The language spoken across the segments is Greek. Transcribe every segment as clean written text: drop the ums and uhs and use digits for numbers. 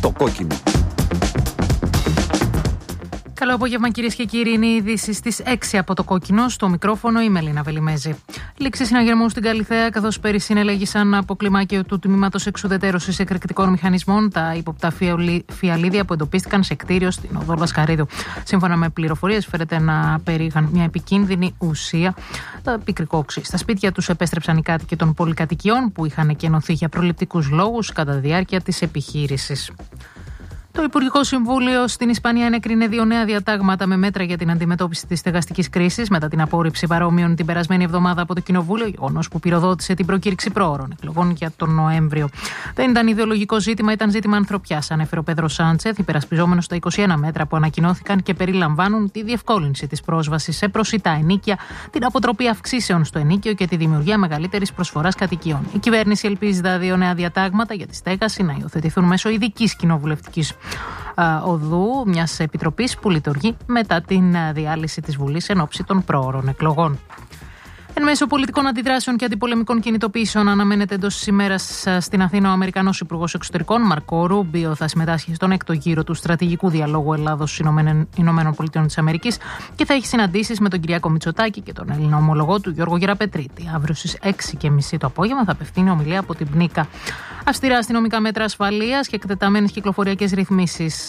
στο κόκκινο. Καλό απόγευμα, κυρίες και κύριοι. Είναι η είδηση στις 6 από το κόκκινο. Στο μικρόφωνο η Μελίνα Βελιμέζη. Λήξη συναγερμού στην Καλιθέα, καθώς πέρυσι συνελέγησαν από κλιμάκιο του τμήματος εξουδετέρωσης εκρηκτικών μηχανισμών τα ύποπτα φιαλίδια που εντοπίστηκαν σε κτίριο στην οδό Λασκαρίδου. Σύμφωνα με πληροφορίες, φέρεται να περίγαν μια επικίνδυνη ουσία, το πικρικό οξύ. Στα σπίτια τους επέστρεψαν οι κάτοικοι των πολυκατοικιών που είχαν εκενωθεί για προληπτικούς λόγους κατά τη διάρκεια της επιχείρησης. Το Υπουργικό Συμβούλιο στην Ισπανία ενέκρινε 2 νέα διατάγματα με μέτρα για την αντιμετώπιση της στεγαστικής κρίσης μετά την απόρριψη παρόμοιων την περασμένη εβδομάδα από το Κοινοβούλιο, γεγονός που πυροδότησε την προκήρυξη προώρων εκλογών για τον Νοέμβριο. Δεν ήταν ιδεολογικό ζήτημα, ήταν ζήτημα ανθρωπιάς, ανέφερε ο Πέδρο Σάντσεθ, υπερασπιζόμενος τα 21 μέτρα που ανακοινώθηκαν και περιλαμβάνουν τη διευκόλυνση της πρόσβασης σε προσιτά ενοίκια, την αποτροπή αυξήσεων στο ενοίκιο και τη δημιουργία μεγαλύτερης προσφοράς κατοικιών. Η κυβέρνηση ελπίζει τα 2 νέα διατάγματα για τη στέγαση να υιοθετηθούν μέσω ειδικής κοινοβουλευτικής οδού μιας επιτροπής που λειτουργεί μετά την διάλυση της Βουλής εν ώψη των προώρων εκλογών. Εν μέσω πολιτικών αντιδράσεων και αντιπολεμικών κινητοποιήσεων, αναμένεται εντός της ημέρας στην Αθήνα ο Αμερικανός Υπουργός Εξωτερικών Μαρκό Ρούμπιο θα συμμετάσχει στον 6ο γύρο του στρατηγικού διαλόγου Ελλάδος-Ηνωμένων Πολιτειών της Αμερικής και θα έχει συναντήσεις με τον Κυριάκο Μητσοτάκη και τον Έλληνα ομολογό του Γιώργο Γεραπετρίτη. Αύριο στις 6:30 το απόγευμα θα απευθύνει ομιλία από την Πνίκα. Αυστηρά αστυνομικά μέτρα ασφαλείας και εκτεταμένες κυκλοφοριακές ρυθμίσεις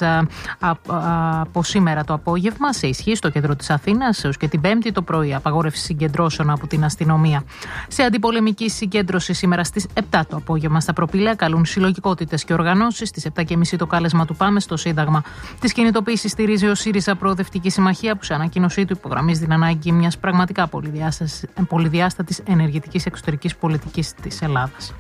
από σήμερα το απόγευμα σε ισχύ στο κέντρο της Αθήνας έως και την Πέμπτη το πρωί. Απαγόρευση συγκεντρώσεων από την αστυνομία. Σε αντιπολεμική συγκέντρωση σήμερα στις 7 το απόγευμα στα Προπήλαια καλούν συλλογικότητες και οργανώσεις. Στις 7:30 το κάλεσμα του Πάμε στο Σύνταγμα. Τις κινητοποίησεις στηρίζει ο ΣΥΡΙΖΑ Προοδευτική Συμμαχία που σε ανακοίνωσή του υπογραμμίζει την ανάγκη μιας πραγματικά πολυδιάστατης ενεργητικής εξωτερικής πολιτικής της Ελλάδας.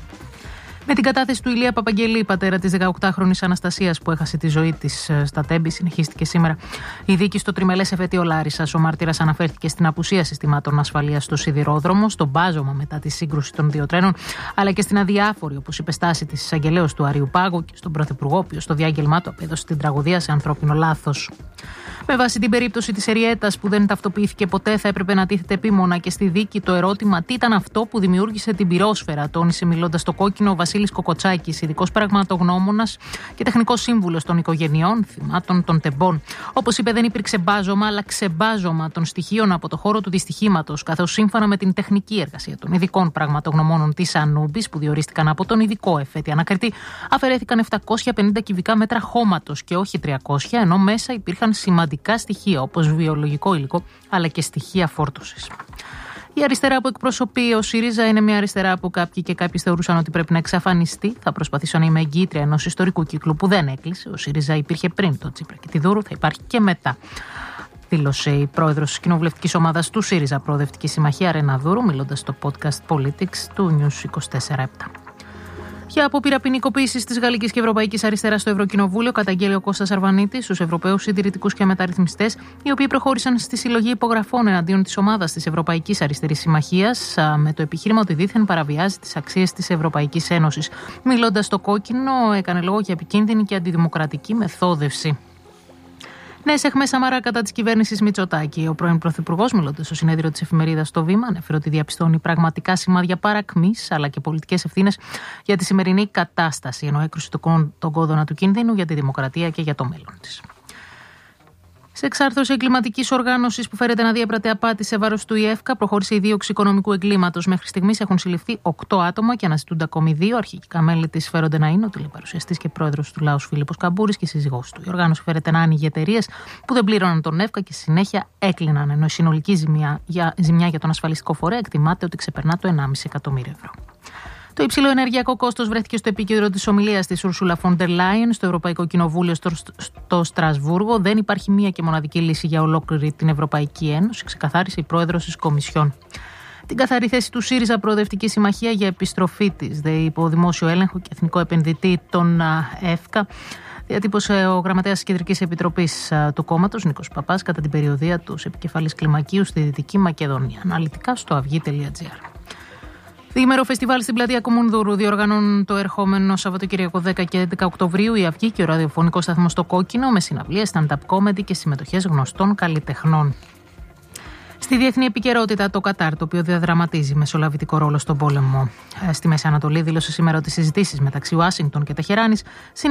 Με την κατάθεση του Ηλία Παπαγγελή, πατέρα της 18χρονης Αναστασίας που έχασε τη ζωή της στα Τέμπη, συνεχίστηκε σήμερα η δίκη στο τριμελές εφετείο Λάρισσας. Ο μάρτυρας αναφέρθηκε στην απουσία συστημάτων ασφαλείας στο σιδηρόδρομο, στον μπάζωμα μετά τη σύγκρουση των 2 τρένων, αλλά και στην αδιάφορη, όπως είπε, στάση της εισαγγελέως του Αριού Πάγου και στον Πρωθυπουργό, ο οποίος στο διάγγελμά του απέδωσε την τραγωδία σε ανθρώπινο λάθος. Με βάση την περίπτωση της Εριέτας που δεν ταυτοποιήθηκε ποτέ, θα έπρεπε να τίθεται επίμονα και στη δίκη το ερώτημα τι ήταν αυτό που δημιούργησε την πυρόσφαιρα, τόνισε μιλώντας στο κόκκινο ο Βασίλης Κοκοτσάκης, ειδικός πραγματογνώμονας και τεχνικός σύμβουλος των οικογενειών θυμάτων των τεμπών. Όπως είπε, δεν υπήρξε μπάζωμα, αλλά ξεμπάζωμα των στοιχείων από το χώρο του δυστυχήματος, καθώς σύμφωνα με την τεχνική εργασία των ειδικών πραγματογνωμόνων της Ανούμπης, που διορίστηκαν από τον ειδικό εφέτη ανακριτή, αφαιρέθηκαν 750 κυβικά μέτρα χώματος και όχι 300, ενώ μέσα υπήρχαν σημαντικά στοιχεία όπως βιολογικό υλικό αλλά και στοιχεία φόρτωσης. Η αριστερά που εκπροσωπεί ο ΣΥΡΙΖΑ είναι μια αριστερά που κάποιοι και κάποιες θεωρούσαν ότι πρέπει να εξαφανιστεί. Θα προσπαθήσω να είμαι εγγύητρια ενός ιστορικού κύκλου που δεν έκλεισε. Ο ΣΥΡΙΖΑ υπήρχε πριν το Τσίπρα και τη Δούρου, θα υπάρχει και μετά, δήλωσε η πρόεδρος της κοινοβουλευτικής ομάδας του ΣΥΡΙΖΑ Προοδευτική Συμμαχία, Ρένα Δούρου, μιλώντας στο podcast Politics του News 24/7. Για απόπειρα ποινικοποίησης της γαλλικής και ευρωπαϊκής αριστεράς στο Ευρωκοινοβούλιο, καταγγέλει ο Κώστας Αρβανίτης στους Ευρωπαίους Συντηρητικούς και Μεταρρυθμιστές, οι οποίοι προχώρησαν στη συλλογή υπογραφών εναντίον της ομάδας της Ευρωπαϊκής Αριστερής Συμμαχίας, με το επιχείρημα ότι δήθεν παραβιάζει τις αξίες της Ευρωπαϊκής Ένωσης. Μιλώντας στο κόκκινο, έκανε λόγο για επικίνδυνη και αντιδημοκρατική μεθόδευση. Νέες αιχμές Σαμαρά κατά της κυβέρνησης Μητσοτάκη. Ο πρώην Πρωθυπουργός, μιλώντας στο συνέδριο της εφημερίδας Το Βήμα, ανέφερε ότι διαπιστώνει πραγματικά σημάδια παρακμής αλλά και πολιτικές ευθύνες για τη σημερινή κατάσταση, ενώ έκρουσε τον κόδωνα του κίνδυνου για τη δημοκρατία και για το μέλλον της. Σε εξάρθρωση εγκληματικής οργάνωσης που φέρεται να διέπρατε απάτη σε βάρος του ΙΕΦΚΑ, προχώρησε η δίωξη οικονομικού εγκλήματος. Μέχρι στιγμής έχουν συλληφθεί 8 άτομα και αναζητούνται ακόμη 2. Αρχικά μέλη της φέρονται να είναι ο τηλεπαρουσιαστής και πρόεδρος του Λάους Φίλιππος Καμπούρης και η σύζυγός του. Η οργάνωση φέρεται να άνοιγε εταιρείες που δεν πλήρωναν τον ΙΕΦΚΑ και συνέχεια έκλειναν, ενώ η συνολική ζημιά για τον ασφαλιστικό φορέα εκτιμάται ότι ξεπερνά το 1,5 εκατομμύριο ευρώ. Το υψηλό ενεργειακό κόστος βρέθηκε στο επίκεντρο της ομιλίας της Ursula von der Leyen στο Ευρωπαϊκό Κοινοβούλιο στο Στρασβούργο. Δεν υπάρχει μία και μοναδική λύση για ολόκληρη την Ευρωπαϊκή Ένωση, ξεκαθάρισε η πρόεδρος της Κομισιόν. Την καθαρή θέση του ΣΥΡΙΖΑ Προοδευτική Συμμαχία για επιστροφή της υπό δημόσιο έλεγχο και εθνικό επενδυτή των ΕΦΚΑ διατύπωσε ο γραμματέας της Κεντρικής Επιτροπής του κόμματος, Νίκος Παπάς, κατά την περιοδία του ως επικεφαλής κλιμακίου στη Δυτική Μακεδονία. Αναλυτικά στο αυγή.gr. Διήμερο φεστιβάλ στην πλατεία Κουμουνδούρου διοργανώνουν το ερχόμενο Σαββατοκύριακο 10 και 11 Οκτωβρίου η Αυγή και ο ραδιοφωνικός σταθμός στο Κόκκινο με συναυλίες, stand-up comedy και συμμετοχές γνωστών καλλιτεχνών. Στη διεθνή επικαιρότητα, το Κατάρ, το οποίο διαδραματίζει μεσολαβητικό ρόλο στον πόλεμο στη Μέση Ανατολή, δήλωσε σήμερα ότι οι συζητήσεις μεταξύ Ουάσιγκτον και Τεχεράνης